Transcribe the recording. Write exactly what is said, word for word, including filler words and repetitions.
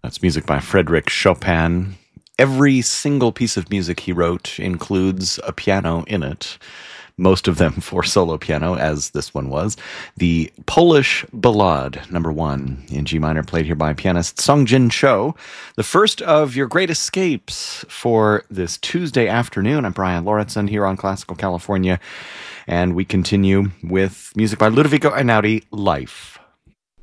That's music by Frédéric Chopin. Every single piece of music he wrote includes a piano in it, most of them for solo piano, as this one was. The Polish Ballade, number one, in G minor, played here by pianist Song-Jin Cho. The first of your great escapes for this Tuesday afternoon. I'm Brian Lauritsen here on Classical California, and we continue with music by Ludovico Einaudi, Life.